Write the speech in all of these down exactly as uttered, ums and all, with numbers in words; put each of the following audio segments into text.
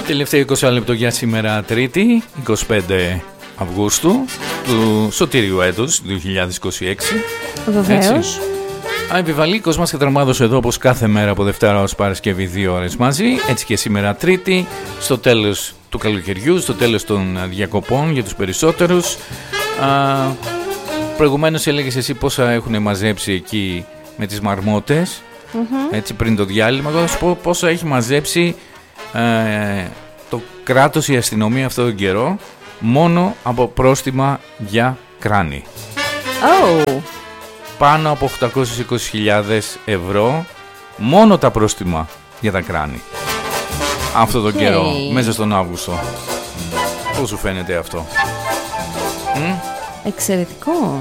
Τελευταίο είκοσι λεπτό για σήμερα, Τρίτη, εικοστή πέμπτη Αυγούστου του σωτήριου έτους δύο χιλιάδες είκοσι έξι. Βεβαίως. Επιβαλίκος μας κατραμάδωσε εδώ όπως κάθε μέρα από Δευτέρα ως Παρασκευή δύο ώρες μαζί. Έτσι και σήμερα Τρίτη, στο τέλος του καλοκαιριού, στο τέλος των διακοπών για τους περισσότερους. Α, προηγουμένως έλεγες εσύ πόσα έχουν μαζέψει εκεί με τις μαρμότες, mm-hmm. έτσι πριν το διάλειμμα. Εγώ θα σου πω πόσα έχει μαζέψει ε, το κράτος, η αστυνομία αυτόν τον καιρό, μόνο από πρόστιμα για κράνη. Oh. Πάνω από οκτακόσιες είκοσι χιλιάδες ευρώ μόνο τα πρόστιμα για τα κράνη αυτό τον okay. καιρό, μέσα στον Αύγουστο. Πώς σου φαίνεται αυτό? Μ? Εξαιρετικό.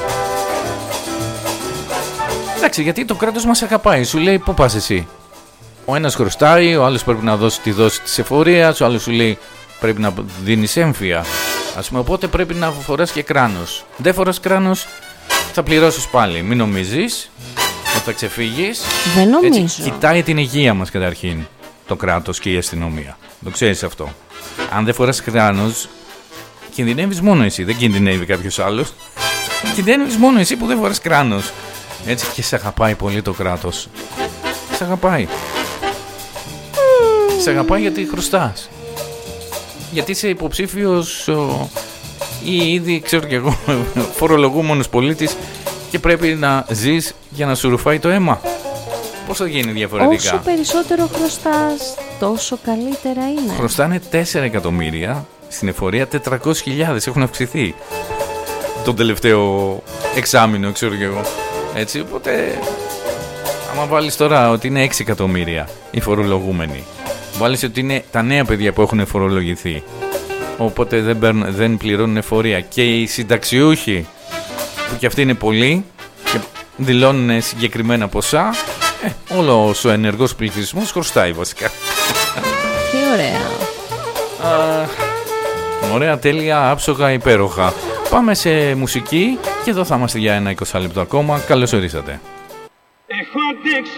Εντάξει, γιατί το κράτος μας αγαπάει. Σου λέει πού πας εσύ. Ο ένας χρωστάει, ο άλλος πρέπει να δώσει τη δόση της εφορίας, ο άλλος σου λέει πρέπει να δίνεις έμφυα, ας πούμε, οπότε πρέπει να φοράς και κράνος. Δεν φοράς κράνος, θα πληρώσεις πάλι. Μην νομίζεις ότι θα ξεφύγεις. Δεν νομίζω. Έτσι, κοιτάει την υγεία μας καταρχήν το κράτος και η αστυνομία. Το ξέρεις αυτό. Αν δεν φοράς κράνος, κινδυνεύεις μόνο εσύ. Δεν κινδυνεύει κάποιος άλλος. Κινδυνεύεις μόνο εσύ που δεν φοράς κράνος. Έτσι, και σε αγαπάει πολύ το κράτος. Σε αγαπάει. Mm. Σε αγαπάει γιατί χρωστάς. Γιατί είσαι υποψήφιος ο... ή ήδη, ξέρω και εγώ, φορολογούμενος πολίτης και πρέπει να ζεις για να σου ρουφάει το αίμα. Πώς θα γίνει διαφορετικά? Όσο περισσότερο χρωστάς, τόσο καλύτερα είναι. Χρωστάνε τέσσερα εκατομμύρια, στην εφορία τετρακόσιες χιλιάδες, έχουν αυξηθεί τον τελευταίο εξάμηνο, ξέρω και εγώ. Έτσι, οπότε άμα βάλεις τώρα ότι είναι έξι εκατομμύρια οι φορολογούμενοι, βάλεις ότι είναι τα νέα παιδιά που έχουν φορολογηθεί, οπότε δεν, παίρνουν, δεν πληρώνουν εφορία, και οι συνταξιούχοι που κι αυτοί είναι πολλοί και δηλώνουν συγκεκριμένα ποσά, ε, όλος ο ενεργός πληθυσμός χρωστάει βασικά. Τι ωραία. Α, ωραία, τέλεια, άψογα, υπέροχα. Πάμε σε μουσική και εδώ θα είμαστε για ένα είκοσι λεπτό ακόμα. Καλώς ορίσατε. Έχω αντέξει